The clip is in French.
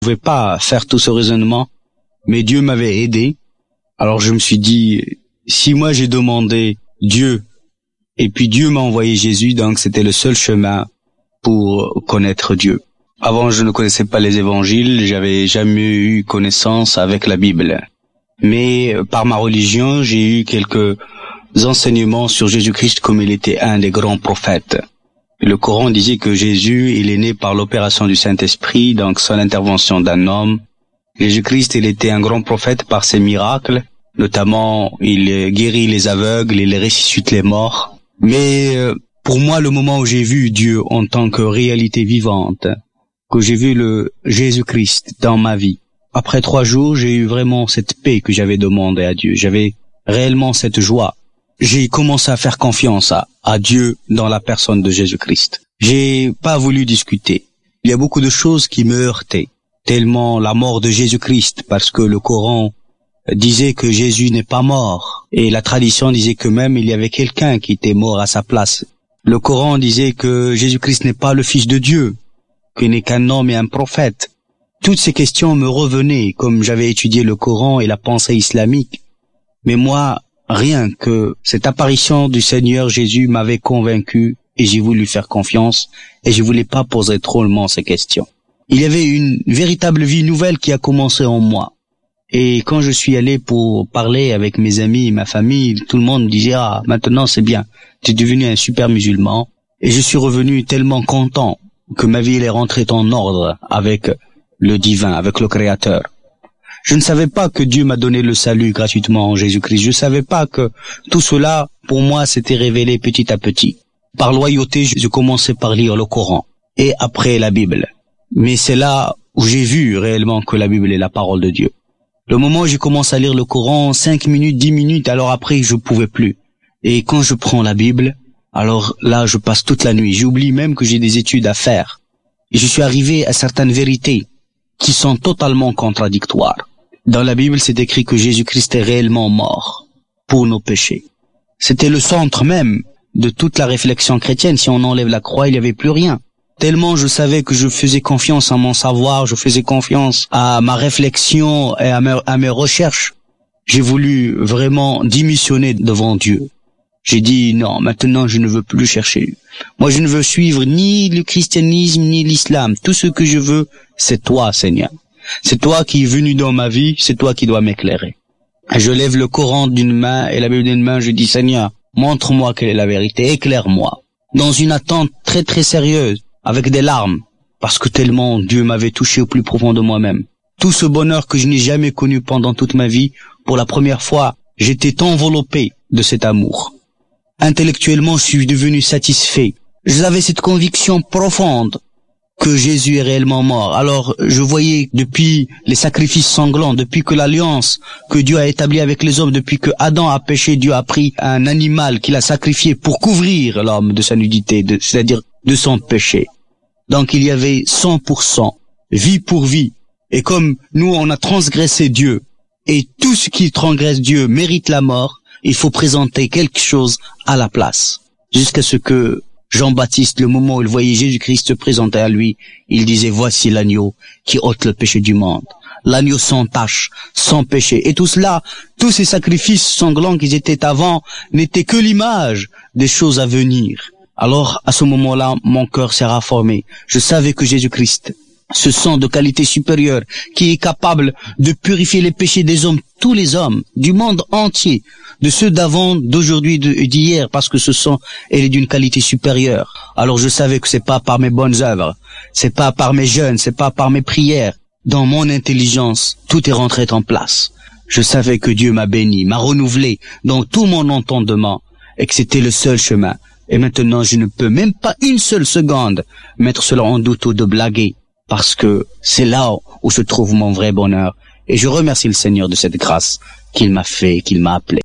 Je ne pouvais pas faire tout ce raisonnement, mais Dieu m'avait aidé. Alors je me suis dit, si moi j'ai demandé Dieu, et puis Dieu m'a envoyé Jésus, donc c'était le seul chemin pour connaître Dieu. Avant, je ne connaissais pas les évangiles, j'avais jamais eu connaissance avec la Bible. Mais par ma religion, j'ai eu quelques enseignements sur Jésus-Christ comme il était un des grands prophètes. Le Coran disait que Jésus, il est né par l'opération du Saint-Esprit, donc sans l'intervention d'un homme. Jésus-Christ, il était un grand prophète par ses miracles, notamment il guérit les aveugles, il ressuscite les morts. Mais pour moi, le moment où j'ai vu Dieu en tant que réalité vivante, que j'ai vu le Jésus-Christ dans ma vie, après 3 jours, j'ai eu vraiment cette paix que j'avais demandé à Dieu. J'avais réellement cette joie. J'ai commencé à faire confiance à Dieu dans la personne de Jésus-Christ. J'ai pas voulu discuter. Il y a beaucoup de choses qui me heurtaient, tellement la mort de Jésus-Christ, parce que le Coran disait que Jésus n'est pas mort, et la tradition disait que même il y avait quelqu'un qui était mort à sa place. Le Coran disait que Jésus-Christ n'est pas le Fils de Dieu, qu'il n'est qu'un homme et un prophète. Toutes ces questions me revenaient, comme j'avais étudié le Coran et la pensée islamique. Mais moi, rien que cette apparition du Seigneur Jésus m'avait convaincu, et j'ai voulu faire confiance, et je voulais pas poser trop longuement ces questions. Il y avait une véritable vie nouvelle qui a commencé en moi. Et quand je suis allé pour parler avec mes amis, ma famille, tout le monde me disait « Ah, maintenant c'est bien, tu es devenu un super musulman. » Et je suis revenu tellement content que ma vie elle est rentrée en ordre avec le divin, avec le Créateur. Je ne savais pas que Dieu m'a donné le salut gratuitement en Jésus-Christ. Je savais pas que tout cela, pour moi, s'était révélé petit à petit. Par loyauté, je commençais par lire le Coran et après la Bible. Mais c'est là où j'ai vu réellement que la Bible est la parole de Dieu. Le moment où j'ai commencé à lire le Coran, 5 minutes, 10 minutes, alors après, je pouvais plus. Et quand je prends la Bible, alors là, je passe toute la nuit. J'oublie même que j'ai des études à faire. Et je suis arrivé à certaines vérités qui sont totalement contradictoires. Dans la Bible, c'est écrit que Jésus-Christ est réellement mort pour nos péchés. C'était le centre même de toute la réflexion chrétienne. Si on enlève la croix, il n'y avait plus rien. Tellement je savais que je faisais confiance à mon savoir, je faisais confiance à ma réflexion et à mes recherches. J'ai voulu vraiment démissionner devant Dieu. J'ai dit non, maintenant je ne veux plus chercher. Moi je ne veux suivre ni le christianisme ni l'islam. Tout ce que je veux, c'est toi, Seigneur. C'est toi qui es venu dans ma vie, c'est toi qui dois m'éclairer. Je lève le Coran d'une main et la Bible d'une main, je dis Seigneur, montre-moi quelle est la vérité, éclaire-moi. Dans une attente très très sérieuse, avec des larmes, parce que tellement Dieu m'avait touché au plus profond de moi-même. Tout ce bonheur que je n'ai jamais connu pendant toute ma vie, pour la première fois, j'étais enveloppé de cet amour. Intellectuellement, je suis devenu satisfait. J'avais cette conviction profonde que Jésus est réellement mort. Alors, je voyais depuis les sacrifices sanglants, depuis que l'alliance que Dieu a établie avec les hommes, depuis que Adam a péché, Dieu a pris un animal qu'il a sacrifié pour couvrir l'homme de sa nudité, c'est-à-dire de son péché. Donc, il y avait 100%, vie pour vie. Et comme nous, on a transgressé Dieu, et tout ce qui transgresse Dieu mérite la mort, il faut présenter quelque chose à la place. Jusqu'à ce que Jean-Baptiste, le moment où il voyait Jésus-Christ se présenter à lui, il disait, voici l'agneau qui ôte le péché du monde. L'agneau sans tache, sans péché. Et tout cela, tous ces sacrifices sanglants qui étaient avant, n'étaient que l'image des choses à venir. Alors, à ce moment-là, mon cœur s'est rafformé. Je savais que Jésus-Christ, ce sang de qualité supérieure, qui est capable de purifier les péchés des hommes, tous les hommes, du monde entier, de ceux d'avant, d'aujourd'hui et d'hier, parce que ce sang, elle est d'une qualité supérieure. Alors je savais que c'est pas par mes bonnes œuvres, c'est pas par mes jeûnes, c'est pas par mes prières. Dans mon intelligence, tout est rentré en place. Je savais que Dieu m'a béni, m'a renouvelé dans tout mon entendement, et que c'était le seul chemin. Et maintenant, je ne peux même pas une seule seconde mettre cela en doute ou de blaguer, parce que c'est là où se trouve mon vrai bonheur. Et je remercie le Seigneur de cette grâce qu'il m'a fait, qu'il m'a appelé.